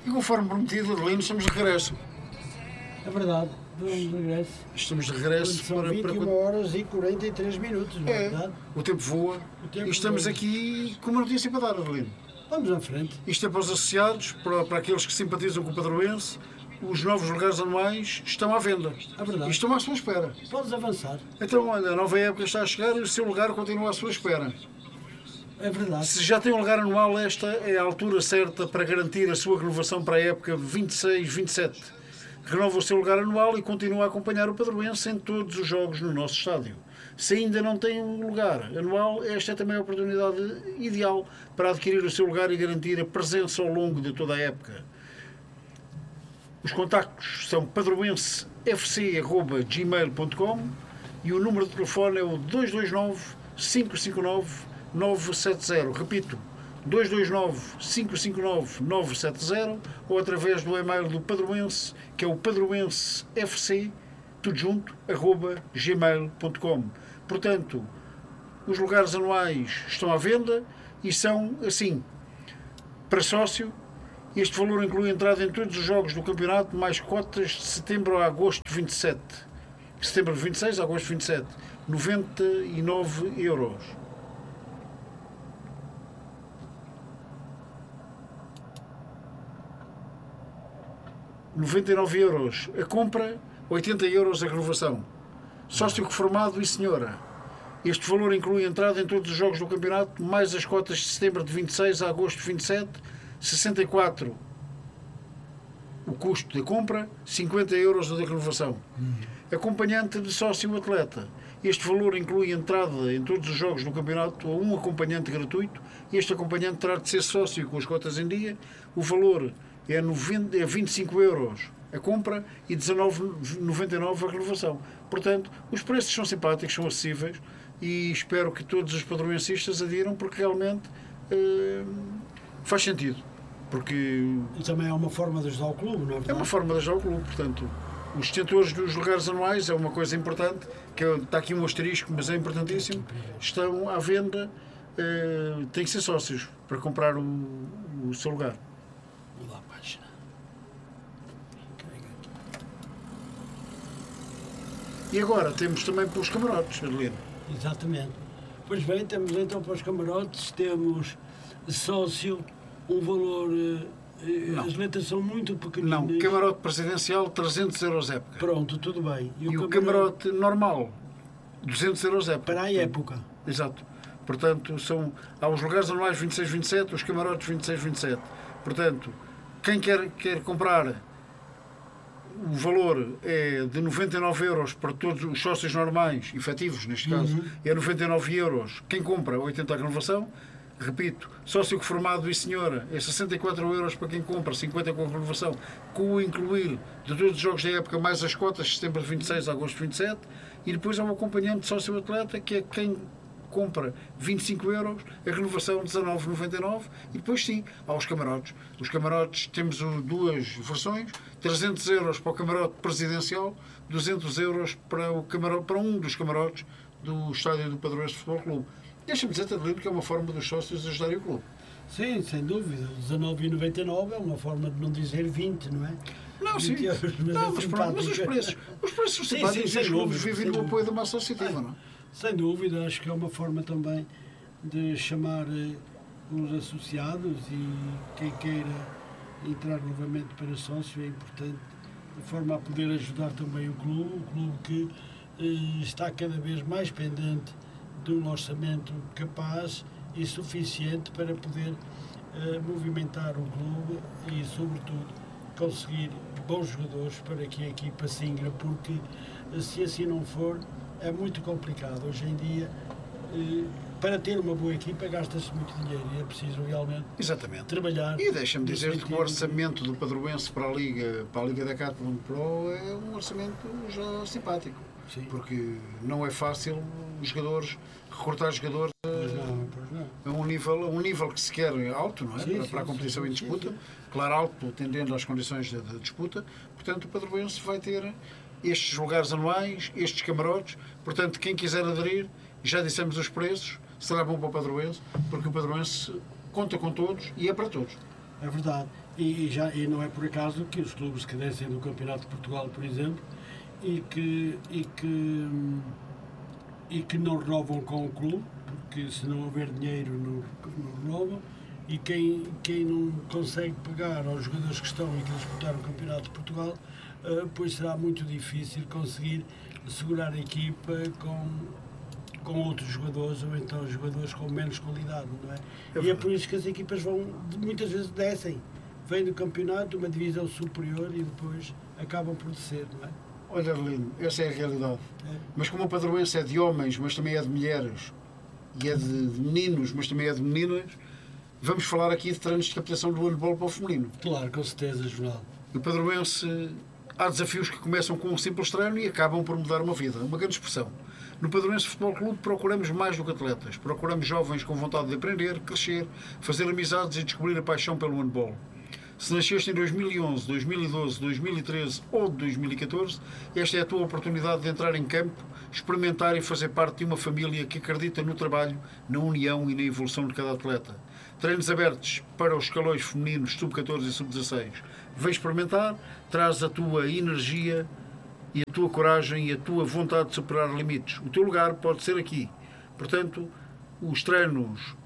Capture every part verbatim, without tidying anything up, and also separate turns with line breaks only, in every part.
E conforme prometido, Adelino, estamos de regresso.
É verdade, vamos de regresso.
Estamos de regresso
São
para...
vinte e uma
para...
horas e quarenta e três minutos, não é,
É,
verdade?
o tempo voa
O tempo
e estamos
voa.
aqui com uma notícia para dar, Adelino.
Vamos à frente.
Isto é para os associados, para, para aqueles que simpatizam com o Padroense. Os novos lugares anuais estão à venda.
É verdade.
E estão à sua espera.
Podes avançar.
Então, olha, a nova época está a chegar e o seu lugar continua à sua espera.
É verdade.
Se já tem um lugar anual, esta é a altura certa para garantir a sua renovação para a época vinte e seis vinte e sete. Renova o seu lugar anual e continua a acompanhar o Padroense em todos os jogos no nosso estádio. Se ainda não tem um lugar anual, esta é também a oportunidade ideal para adquirir o seu lugar e garantir a presença ao longo de toda a época. Os contactos são padroense f c arroba gmail ponto com e o número de telefone é o dois dois nove, cinco cinco nove, nove sete zero. Repito, dois dois nove, cinco cinco nove, nove sete zero ou através do e-mail do Padroense, que é o padroensefc, tudo junto, arroba gmail ponto com. Portanto, os lugares anuais estão à venda e são assim. Para sócio, este valor inclui a entrada em todos os jogos do campeonato, mais cotas de setembro a agosto vinte e sete. Setembro vinte e seis a agosto vinte e sete. noventa e nove euros. noventa e nove euros a compra, oitenta euros a renovação. Sócio reformado e senhora. Este valor inclui a entrada em todos os jogos do campeonato, mais as cotas de setembro de vinte e seis a agosto de vinte e sete, sessenta e quatro o custo da compra, cinquenta euros da renovação. Acompanhante de sócio atleta. Este valor inclui a entrada em todos os jogos do campeonato a um acompanhante gratuito. Este acompanhante terá de ser sócio com as cotas em dia. O valor é, noventa, é vinte e cinco euros a compra e dezenove vírgula noventa e nove a renovação. Portanto, os preços são simpáticos, são acessíveis e espero que todos os padroencistas adiram porque realmente eh, faz sentido. Porque
E também é uma forma de ajudar o clube, não é verdade?
é uma forma de ajudar o clube. Portanto, os detentores dos lugares anuais é uma coisa importante, que é, está aqui um asterisco, mas é importantíssimo. Estão à venda, eh, têm que ser sócios para comprar o, o seu lugar.
Mudar a página.
E agora temos também para os camarotes, Adelino.
Exatamente. Pois bem, temos então para os camarotes, temos sócio, um valor, eh,
Não.
as letras são muito pequeninas.
Não, camarote presidencial, trezentos euros época.
Pronto, tudo bem.
E o camarote normal, duzentos euros época.
Para a época.
Exato. Portanto, são, há os lugares anuais vinte e seis vinte e sete, os camarotes vinte e seis vinte e sete. Portanto, quem quer, quer comprar, o valor é de noventa e nove euros para todos os sócios normais, efetivos neste caso,
Uhum.
é noventa e nove euros. Quem compra, oitenta a renovação. Repito, sócio reformado e senhora é sessenta e quatro euros para quem compra, cinquenta com a renovação, com o incluir de todos os jogos da época, mais as cotas de setembro de vinte e seis a agosto de vinte e sete, e depois há um acompanhante de sócio atleta, que é quem compra vinte e cinco euros, a renovação dezanove vírgula noventa e nove, e depois sim, há os camarotes. Os camarotes temos duas versões, trezentos euros para o camarote presidencial, duzentos euros para, o camarote, para um dos camarotes do estádio do Padroense Futebol Clube. Deixa-me dizer, Adelino, que é uma forma dos sócios ajudarem o clube.
Sim, sem dúvida. dezanove vírgula noventa e nove é uma forma de não dizer vinte, não é?
Não, sim.
vinte euros, mas
Não,
é
mas, pronto, mas os
simpático.
preços, os preços são
Sim,
simpáticos
sim,
e os
sem
clubes
dúvida,
vivem
sem
do
dúvida.
apoio da massa associativa, não é?
Sem dúvida, acho que é uma forma também de chamar eh, os associados e quem queira entrar novamente para sócio é importante, de forma a poder ajudar também o clube, o clube que eh, está cada vez mais pendente de um orçamento capaz e suficiente para poder eh, movimentar o clube e, sobretudo, conseguir bons jogadores para que a equipa se ingra, porque eh, se assim não for, é muito complicado. Hoje em dia, eh, para ter uma boa equipa, gasta-se muito dinheiro e é preciso realmente
Exatamente.
trabalhar.
E deixa-me
no
dizer-te que o
sentido-
orçamento do Padroense para a Liga, para a Liga da Catalan Pro é um orçamento já simpático.
Sim.
Porque não é fácil os jogadores, recrutar jogadores
Pois não, pois não.
a um nível, a um nível que se quer alto, não é?
Sim,
para,
sim,
para a competição
sim,
em
sim,
disputa,
sim.
claro, alto, atendendo às condições da disputa. Portanto, o Padroense vai ter estes lugares anuais, estes camarotes. Portanto, quem quiser aderir, já dissemos os preços, será bom para o Padroense, porque o Padroense conta com todos e é para todos.
É verdade. E, e, já, e não é por acaso que os clubes que descem do Campeonato de Portugal, por exemplo, e que, e que, e que não renovam com o clube, porque se não houver dinheiro não, não renovam, e quem, quem não consegue pagar aos jogadores que estão e que disputaram o Campeonato de Portugal, uh, pois será muito difícil conseguir segurar a equipa com, com outros jogadores, ou então jogadores com menos qualidade, não é? É e é por isso que as equipas vão, muitas vezes descem, vêm do campeonato, uma divisão superior e depois acabam por descer, não é?
Olha, Arlindo, essa é a realidade. É. Mas como o Padroense é de homens, mas também é de mulheres, e é de, de meninos, mas também é de meninas, vamos falar aqui de treinos de captação do handball para o feminino.
Claro, com certeza, Jornal.
O Padroense, há desafios que começam com um simples treino e acabam por mudar uma vida. Uma grande expressão. No Padroense Futebol Clube procuramos mais do que atletas. Procuramos jovens com vontade de aprender, crescer, fazer amizades e descobrir a paixão pelo handball. Se nasceste em dois mil e onze, dois mil e doze, dois mil e treze ou dois mil e catorze, esta é a tua oportunidade de entrar em campo, experimentar e fazer parte de uma família que acredita no trabalho, na união e na evolução de cada atleta. Treinos abertos para os escalões femininos sub catorze e sub dezasseis. Vem experimentar, traz a tua energia e a tua coragem e a tua vontade de superar limites. O teu lugar pode ser aqui. Portanto, os treinos,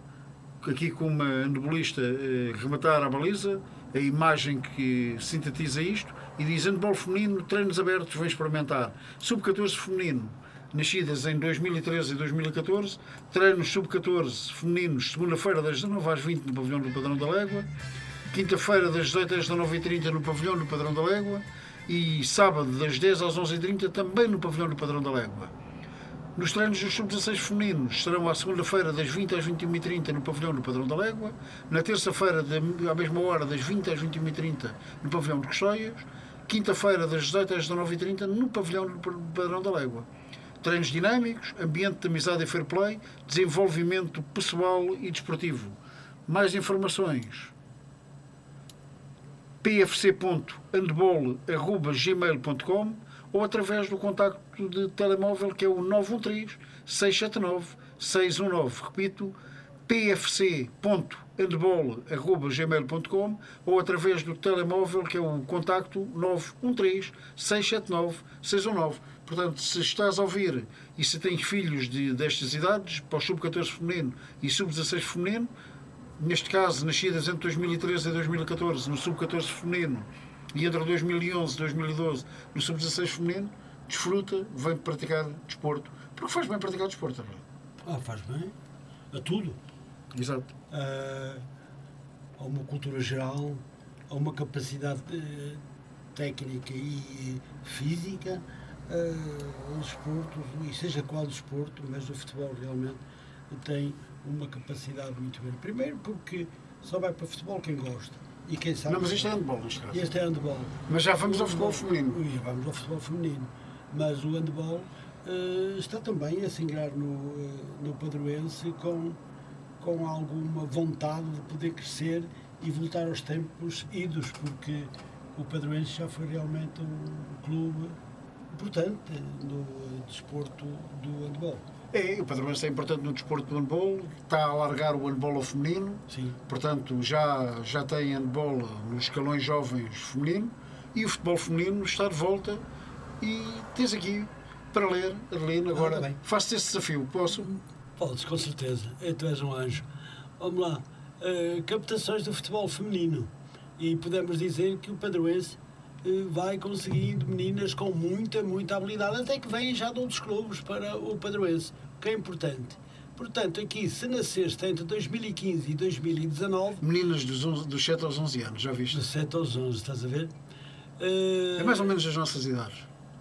aqui com uma handbolista eh, rematar a baliza, a imagem que sintetiza isto, e diz handball feminino, treinos abertos, vem experimentar. sub catorze feminino, nascidas em dois mil e treze e dois mil e catorze, treinos sub catorze femininos, segunda-feira das dezanove às vinte no pavilhão do Padrão da Légua, quinta-feira das dezoito às dezanove e trinta no pavilhão do Padrão da Légua e sábado das dez às onze e trinta também no pavilhão do Padrão da Légua. Nos treinos dos sub dezasseis femininos serão à segunda-feira das vinte às vinte e uma e trinta no pavilhão do Padrão da Légua, na terça-feira à mesma hora das vinte às vinte e uma e trinta no pavilhão de Custóias, quinta-feira das dezoito às dezanove e trinta no pavilhão do Padrão da Légua. Treinos dinâmicos, ambiente de amizade e fair play, desenvolvimento pessoal e desportivo. Mais informações p f c ponto handball arroba gmail ponto com ou através do contacto de telemóvel que é o nove um três, seis sete nove, seis um nove. Repito, p f c ponto handball arroba gmail ponto com ou através do telemóvel que é o contacto nove um três, seis sete nove, seis um nove. Portanto, se estás a ouvir e se tens filhos de, destas idades, para o sub catorze feminino e sub dezasseis feminino, neste caso, nascidas entre dois mil e treze e dois mil e catorze no sub catorze feminino e entre dois mil e onze e dois mil e doze no sub dezasseis feminino, desfruta, vem praticar desporto. Porque faz bem praticar desporto, também.
Ah, faz bem. A tudo.
Exato.
Uh, a uma cultura geral, a uma capacidade uh, técnica e física, uh, o desporto, e seja qual desporto, mas o futebol realmente tem uma capacidade muito grande. Primeiro porque só vai para futebol quem gosta. E quem sabe.
Não, mas isto é handball, neste caso.
Este é handball.
Mas já vamos ao futebol feminino.
Já vamos ao futebol feminino. Mas o handball uh, está também a singrar no, uh, no Padroense com, com alguma vontade de poder crescer e voltar aos tempos idos, porque o Padroense já foi realmente um clube importante no desporto do handball.
É, o Padroense é importante no desporto do handball, está a alargar o handball ao feminino.
Sim. Portanto,
já, já tem handball nos escalões jovens feminino e o futebol feminino está de volta e tens aqui para ler, Arlindo, agora ah, faço-te esse desafio, posso?
Podes, com certeza, tu és um anjo. Vamos lá, uh, captações do futebol feminino e podemos dizer que o Padroense uh, vai conseguindo meninas com muita, muita habilidade, até que vêm já de outros clubes para o Padroense, o que é importante. Portanto, aqui, se nasceste entre dois mil e quinze e dois mil e dezanove...
Meninas dos, onze, dos sete aos onze anos, já viste?
Dos sete aos onze, estás a ver?
Uh... É mais ou menos as nossas idades.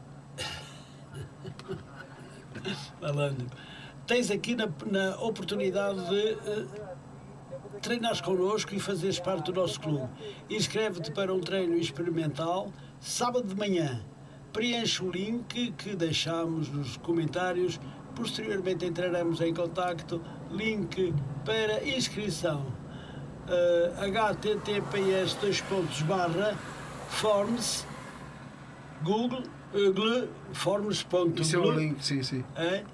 Falando. Tens aqui na, na oportunidade de uh, treinares connosco e fazeres parte do nosso clube. Inscreve-te para um treino experimental, sábado de manhã. Preenche o link que deixamos nos comentários. Posteriormente entraremos em contacto. Link para inscrição. Uh, h t t p s dois pontos barra forms google google forms ponto
isso é o link, sim, sim.
É,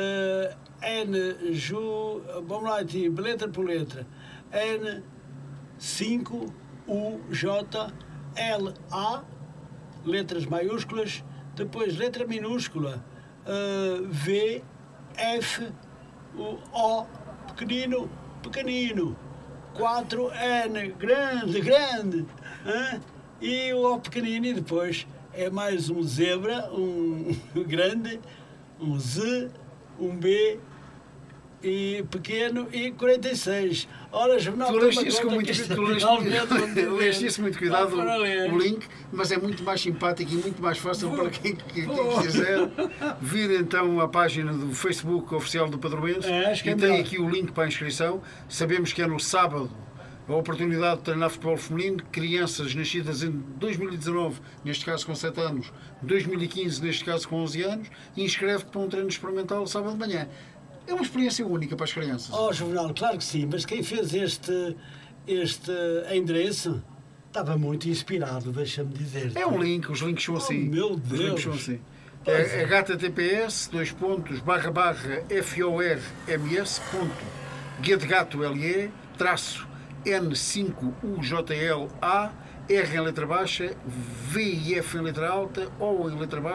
uh, N, Ju, vamos lá, tipo, letra por letra. N, cinco U J L A, letras maiúsculas, depois letra minúscula uh, V F o O pequenino, pequenino, quatro N grande, grande, hein? E o O pequenino, e depois é mais um zebra, um grande, um Z, um B e pequeno e quarenta e seis. Ora, Juvenal,
tu leste isso com muito, tu leste, leste isso muito cuidado, o, o link, mas é muito mais simpático e muito mais fácil para quem, quem, quem quiser vir então à página do Facebook oficial do Padroense, é, e é tem melhor. Aqui o link para a inscrição. Sabemos que é no sábado a oportunidade de treinar futebol feminino, crianças nascidas em dois mil e dezanove, neste caso com sete anos, dois mil e quinze, neste caso com onze anos, e inscreve-te para um treino experimental sábado de manhã. É uma experiência única para as crianças.
Oh, Juvenal, claro que sim, mas quem fez este, este endereço estava muito inspirado, deixa-me dizer.
É um link, os links são assim.
Oh, meu Deus!
Os links são assim. É H T T P S, dois pontos, barra, barra, F O R M S, ponto, G de gato L E, traço, N cinco U J L A, R em letra baixa, V e F em letra alta, O em letra baixa,